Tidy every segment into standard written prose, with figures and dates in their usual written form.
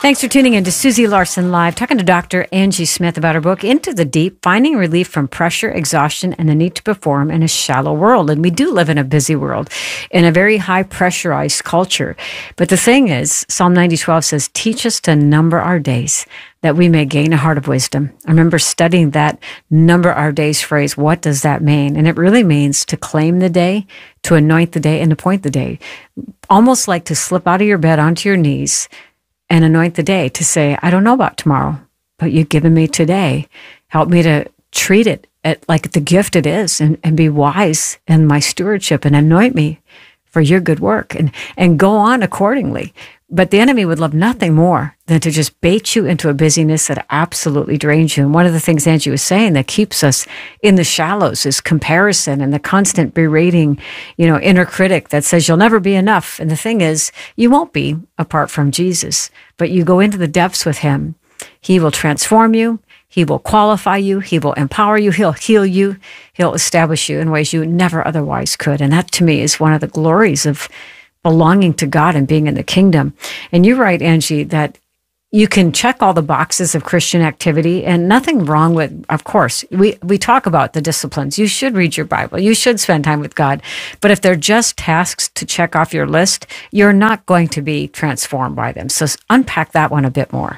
Thanks for tuning in to Susie Larson Live, talking to Dr. Angie Smith about her book, Into the Deep, Finding Relief from Pressure, Exhaustion, and the Need to Perform in a Shallow World. And we do live in a busy world, in a very high pressurized culture. But the thing is, Psalm 90:12 says, teach us to number our days, that we may gain a heart of wisdom. I remember studying that number our days phrase. What does that mean? And it really means to claim the day, to anoint the day, and appoint the day. Almost like to slip out of your bed onto your knees and anoint the day, to say, I don't know about tomorrow, but you've given me today. Help me to treat it like the gift it is, and be wise in my stewardship, and anoint me for your good work, and go on accordingly. But the enemy would love nothing more than to just bait you into a busyness that absolutely drains you. And one of the things Angie was saying that keeps us in the shallows is comparison and the constant berating, inner critic that says you'll never be enough. And the thing is, you won't be apart from Jesus, but you go into the depths with him. He will transform you. He will qualify you. He will empower you. He'll heal you. He'll establish you in ways you never otherwise could. And that, to me, is one of the glories of belonging to God and being in the kingdom. And you're right, Angie, that you can check all the boxes of Christian activity, and nothing wrong with, of course, we talk about the disciplines. You should read your Bible. You should spend time with God. But if they're just tasks to check off your list, you're not going to be transformed by them. So unpack that one a bit more.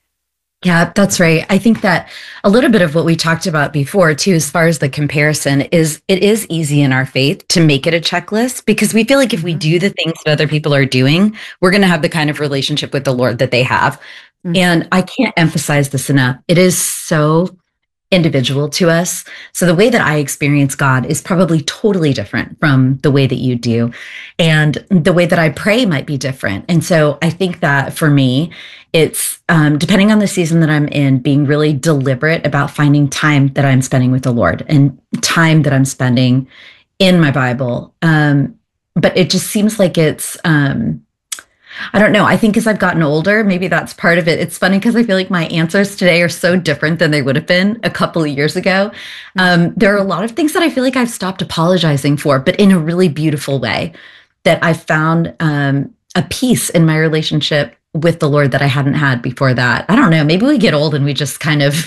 Yeah, that's right. I think that a little bit of what we talked about before too, as far as the comparison, is it is easy in our faith to make it a checklist, because we feel like if we do the things that other people are doing, we're going to have the kind of relationship with the Lord that they have. Mm-hmm. And I can't emphasize this enough. It is so individual to us. So the way that I experience God is probably totally different from the way that you do. And the way that I pray might be different. And so I think that for me, it's depending on the season that I'm in, being really deliberate about finding time that I'm spending with the Lord and time that I'm spending in my Bible. But it just seems like it's, I don't know. I think as I've gotten older, maybe that's part of it. It's funny because I feel like my answers today are so different than they would have been a couple of years ago. There are a lot of things that I feel like I've stopped apologizing for, but in a really beautiful way, that I found a peace in my relationship with the Lord that I hadn't had before that. I don't know. Maybe we get old and we just kind of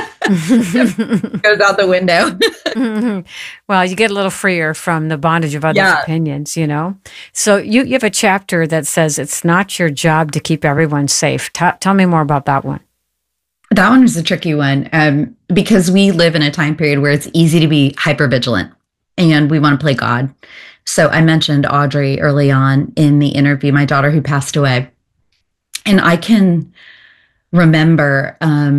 goes out the window. Mm-hmm. Well, you get a little freer from the bondage of others' opinions, So you have a chapter that says it's not your job to keep everyone safe. Tell me more about that one. That one is a tricky one because we live in a time period where it's easy to be hypervigilant and we want to play God. So I mentioned Audrey early on in the interview, my daughter who passed away. And I can remember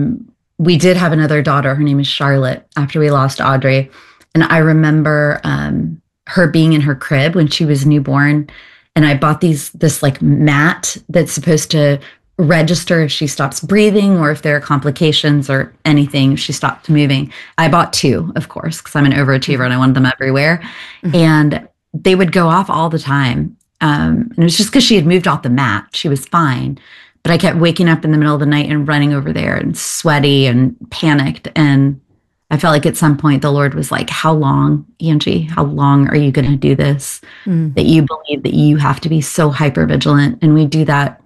we did have another daughter. Her name is Charlotte after we lost Audrey. And I remember her being in her crib when she was newborn. And I bought this like mat that's supposed to register if she stops breathing or if there are complications or anything, if she stopped moving. I bought two, of course, because I'm an overachiever and I wanted them everywhere. Mm-hmm. And they would go off all the time. And it was just because she had moved off the mat. She was fine. But I kept waking up in the middle of the night and running over there and sweaty and panicked. And I felt like at some point the Lord was like, how long, Angie, how long are you going to do this? That you believe that you have to be so hyper vigilant. And we do that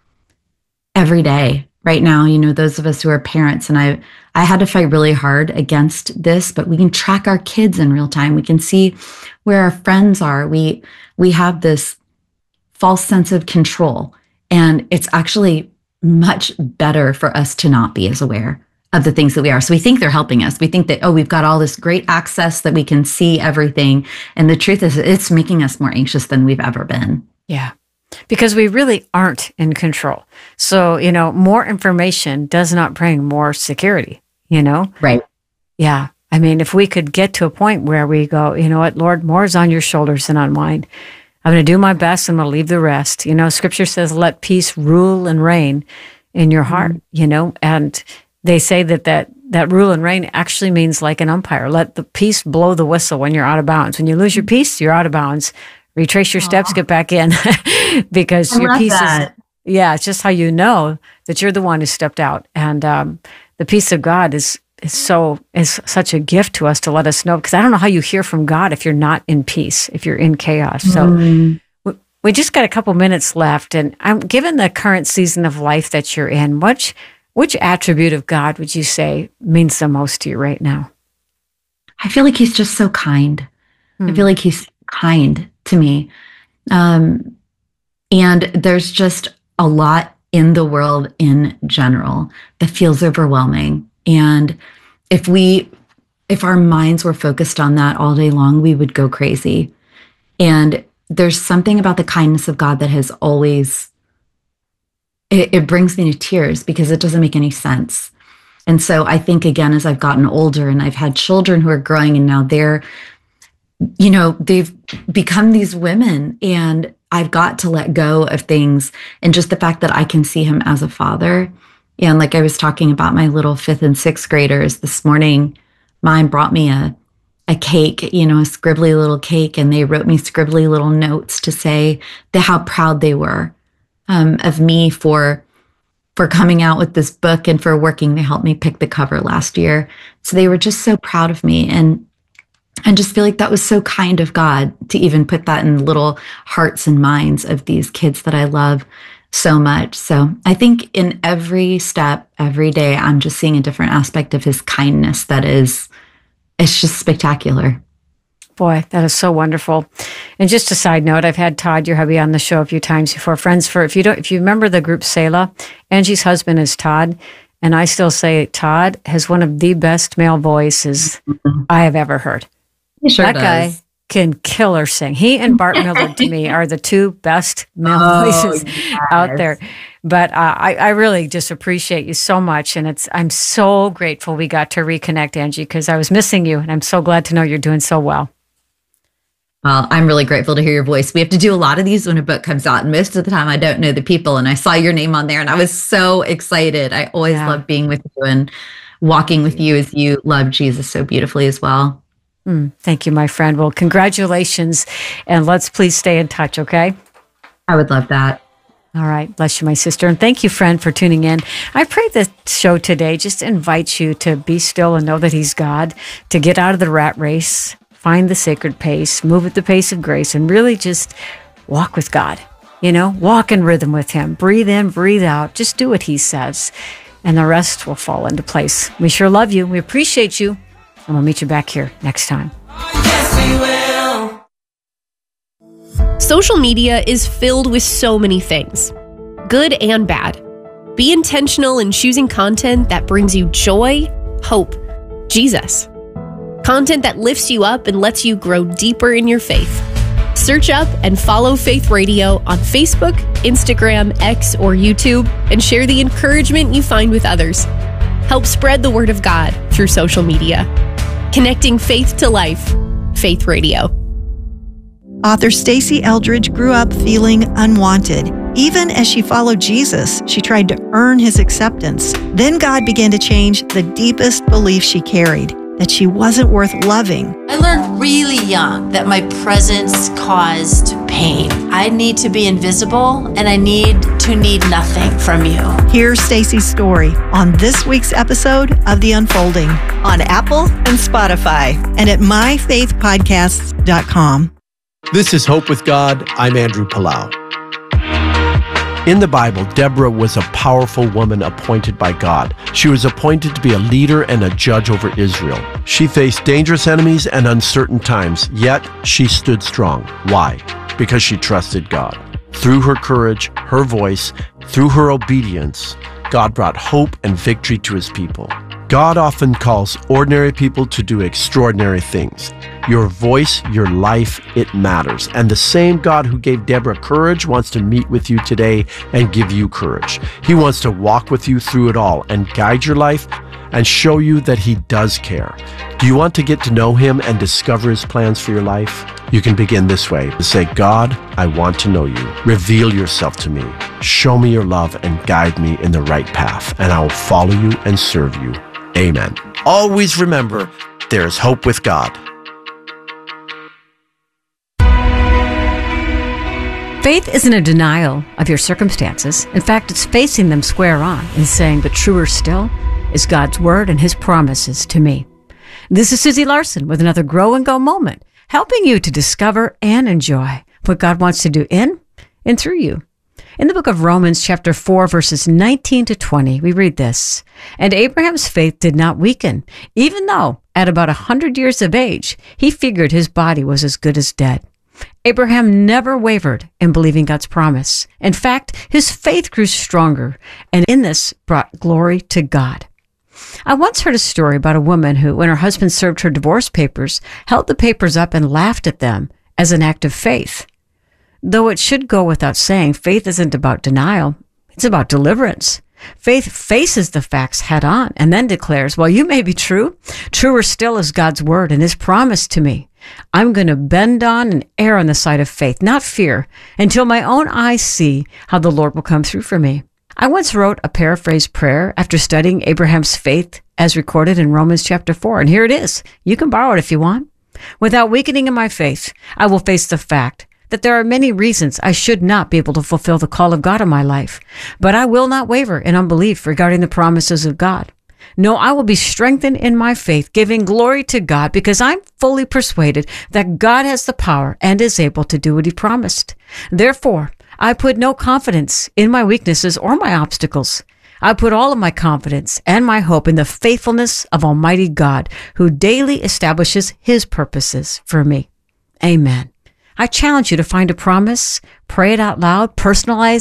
every day right now. Those of us who are parents, and I had to fight really hard against this, but we can track our kids in real time. We can see where our friends are. We have this false sense of control. And it's actually much better for us to not be as aware of the things that we are. So we think they're helping us. We think that, we've got all this great access that we can see everything. And the truth is, it's making us more anxious than we've ever been. Yeah, because we really aren't in control. So, more information does not bring more security, Right. Yeah. I mean, if we could get to a point where we go, you know what, Lord, more is on your shoulders than on mine. I'm going to do my best and I'm going to leave the rest. Scripture says, let peace rule and reign in your heart, and they say that rule and reign actually means like an umpire. Let the peace blow the whistle when you're out of bounds. When you lose your peace, you're out of bounds. Retrace your steps, get back in because your peace is, it's just how you know that you're the one who stepped out. And the peace of God is such a gift to us to let us know, because I don't know how you hear from God if you're not in peace, if you're in chaos. So We just got a couple minutes left, and given the current season of life that you're in, which attribute of God would you say means the most to you right now? I feel like he's just so kind. I feel like he's kind to me. And there's just a lot in the world in general that feels overwhelming. And if our minds were focused on that all day long, we would go crazy. And there's something about the kindness of God that has always, it brings me to tears because it doesn't make any sense. And so I think, again, as I've gotten older and I've had children who are growing and now they've become these women, and I've got to let go of things, and just the fact that I can see him as a father. And like I was talking about my little 5th and 6th graders this morning, mine brought me a cake, a scribbly little cake, and they wrote me scribbly little notes to say how proud they were of me for coming out with this book and for working to help me pick the cover last year. So they were just so proud of me, and just feel like that was so kind of God to even put that in little hearts and minds of these kids that I love so much. So I think in every step, every day, I'm just seeing a different aspect of his kindness it's just spectacular. Boy, that is so wonderful. And just a side note, I've had Todd, your hubby, on the show a few times before. Friends, if you remember the group Selah, Angie's husband is Todd, and I still say Todd has one of the best male voices I have ever heard. He sure that does. Guy can killer sing. He and Bart Miller to me are the two best male voices out there. But I really just appreciate you so much, and I'm so grateful we got to reconnect, Angie, because I was missing you, and I'm so glad to know you're doing so well. Well, I'm really grateful to hear your voice. We have to do a lot of these when a book comes out, and most of the time I don't know the people, and I saw your name on there, and I was so excited. I always love being with you and walking with you as you love Jesus so beautifully as well. Thank you, my friend. Well, congratulations, and let's please stay in touch, okay? I would love that. All right. Bless you, my sister. And thank you, friend, for tuning in. I pray the show today just invites you to be still and know that he's God, to get out of the rat race, find the sacred pace, move at the pace of grace, and really just walk with God. Walk in rhythm with him. Breathe in, breathe out. Just do what he says, and the rest will fall into place. We sure love you. We appreciate you. And we'll meet you back here next time. Yes, we will. Social media is filled with so many things, good and bad. Be intentional in choosing content that brings you joy, hope, Jesus. Content that lifts you up and lets you grow deeper in your faith. Search up and follow Faith Radio on Facebook, Instagram, X, or YouTube, and share the encouragement you find with others. Help spread the word of God through social media. Connecting faith to life. Faith Radio. Author Stacey Eldridge grew up feeling unwanted. Even as she followed Jesus, she tried to earn his acceptance. Then God began to change the deepest belief she carried, that she wasn't worth loving. I learned really young that my presence caused pain. I need to be invisible, and I need to need nothing from you. Here's Stacey's story on this week's episode of The Unfolding on Apple and Spotify and at myfaithpodcasts.com. This is Hope with God. I'm Andrew Palau. In the Bible, Deborah was a powerful woman appointed by God. She was appointed to be a leader and a judge over Israel. She faced dangerous enemies and uncertain times, yet she stood strong. Why? Because she trusted God. Through her courage, her voice, through her obedience, God brought hope and victory to his people. God often calls ordinary people to do extraordinary things. Your voice, your life, it matters. And the same God who gave Deborah courage wants to meet with you today and give you courage. He wants to walk with you through it all and guide your life and show you that he does care. Do you want to get to know him and discover his plans for your life? You can begin this way. Say, God, I want to know you. Reveal yourself to me. Show me your love and guide me in the right path, and I will follow you and serve you. Amen. Always remember, there is hope with God. Faith isn't a denial of your circumstances. In fact, it's facing them square on and saying, but truer still is God's word and his promises to me. This is Susie Larson with another Grow and Go moment, helping you to discover and enjoy what God wants to do in and through you. In the book of Romans, chapter 4, verses 19 to 20, we read this, "And Abraham's faith did not weaken, even though at about 100 years of age, he figured his body was as good as dead. Abraham never wavered in believing God's promise. In fact, his faith grew stronger, and in this brought glory to God." I once heard a story about a woman who, when her husband served her divorce papers, held the papers up and laughed at them as an act of faith. Though it should go without saying, faith isn't about denial. It's about deliverance. Faith faces the facts head on and then declares, "Well, you may be true. Truer still is God's word and his promise to me. I'm going to bend on and err on the side of faith, not fear, until my own eyes see how the Lord will come through for me." I once wrote a paraphrased prayer after studying Abraham's faith as recorded in Romans chapter 4, and here it is. You can borrow it if you want. "Without weakening in my faith, I will face the fact that there are many reasons I should not be able to fulfill the call of God in my life, but I will not waver in unbelief regarding the promises of God. No, I will be strengthened in my faith, giving glory to God, because I'm fully persuaded that God has the power and is able to do what he promised. Therefore, I put no confidence in my weaknesses or my obstacles. I put all of my confidence and my hope in the faithfulness of Almighty God, who daily establishes his purposes for me." Amen. I challenge you to find a promise, pray it out loud, personalize